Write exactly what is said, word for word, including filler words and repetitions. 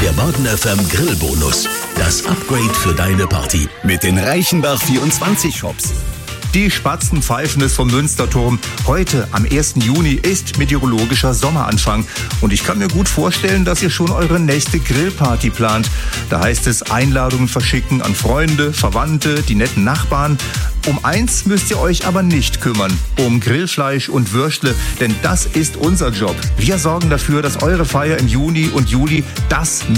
Der Baden F M Grillbonus. Das Upgrade für deine Party mit den Reichenbach vierundzwanzig Shops. Die Spatzen pfeifen es vom Münsterturm. Heute, am ersten Juni, ist meteorologischer Sommeranfang. Und ich kann mir gut vorstellen, dass ihr schon eure nächste Grillparty plant. Da heißt es Einladungen verschicken an Freunde, Verwandte, die netten Nachbarn. Um eins müsst ihr euch aber nicht kümmern. Um Grillfleisch und Würstle, denn das ist unser Job. Wir sorgen dafür, dass eure Feier im Juni und Juli das